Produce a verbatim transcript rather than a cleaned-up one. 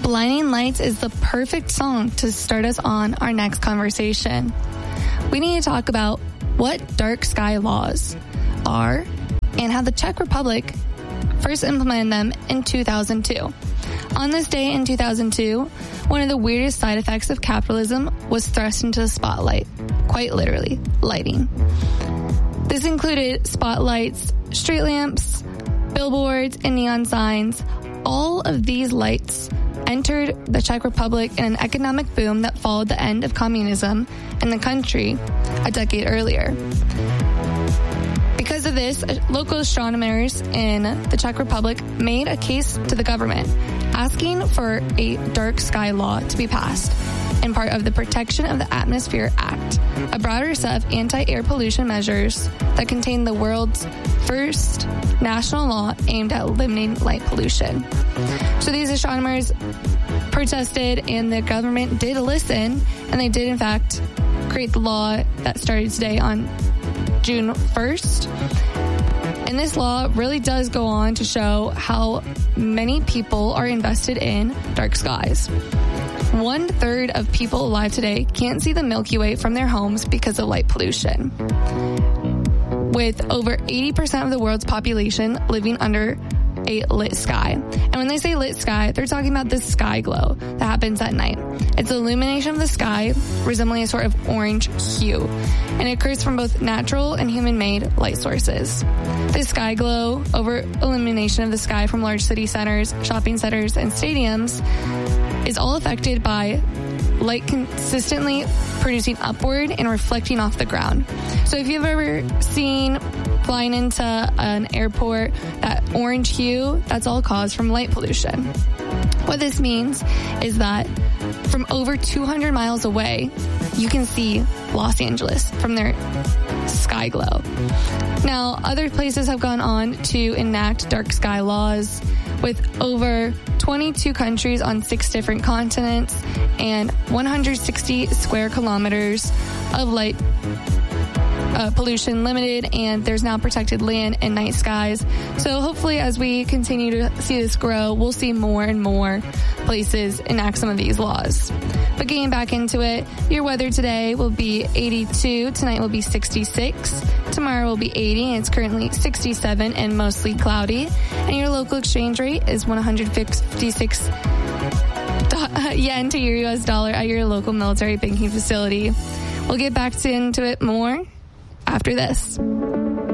Blinding Lights is the perfect song to start us on our next conversation. We need to talk about what dark sky laws are and how the Czech Republic first implemented them in two thousand two. On this day in two thousand two, one of the weirdest side effects of capitalism was thrust into the spotlight. Quite literally, lighting. This included spotlights, street lamps, billboards, and neon signs. All of these lights entered the Czech Republic in an economic boom that followed the end of communism in the country a decade earlier. Because of this, local astronomers in the Czech Republic made a case to the government asking for a dark sky law to be passed in part of the Protection of the Atmosphere Act, a broader set of anti-air pollution measures that contain the world's first national law aimed at eliminating light pollution. So these astronomers protested, and the government did listen, and they did, in fact, create the law that started today on June first. And this law really does go on to show how many people are invested in dark skies. One third of people alive today can't see the Milky Way from their homes because of light pollution, with over eighty percent of the world's population living under a lit sky. And when they say lit sky, they're talking about the sky glow that happens at night. It's the illumination of the sky resembling a sort of orange hue, and it occurs from both natural and human-made light sources. This sky glow over illumination of the sky from large city centers, shopping centers, and stadiums is all affected by light consistently producing upward and reflecting off the ground. So if you've ever seen flying into an airport, that orange hue, that's all caused from light pollution. What this means is that from over two hundred miles away, you can see Los Angeles from their sky glow. Now, other places have gone on to enact dark sky laws, with over twenty-two countries on six different continents and one hundred sixty square kilometers of light uh, pollution limited, and there's now protected land and night skies. So hopefully as we continue to see this grow, we'll see more and more places enact some of these laws. But getting back into it, your weather today will be eighty-two, tonight will be sixty-six, tomorrow will be eighty, and it's currently sixty-seven and mostly cloudy. And your local exchange rate is one hundred fifty-six yen to your U S dollar at your local military banking facility. We'll get back to, into it more after this.